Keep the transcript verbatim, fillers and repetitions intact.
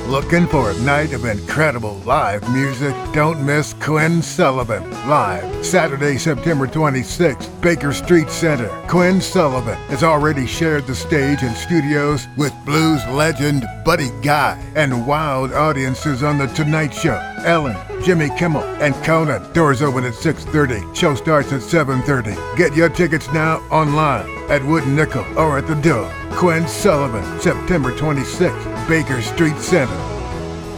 Looking for a night of incredible live music? Don't miss Quinn Sullivan live Saturday, September twenty-sixth, Baker Street Center. Quinn Sullivan has already shared the stage and studios with blues legend Buddy Guy and wild audiences on The Tonight Show, Ellen, Jimmy Kimmel, and Conan. Doors open at six thirty. Show starts at seven thirty. Get your tickets now online at Wood Nickel or at the door. Quinn Sullivan, September twenty-sixth, Baker Street Center.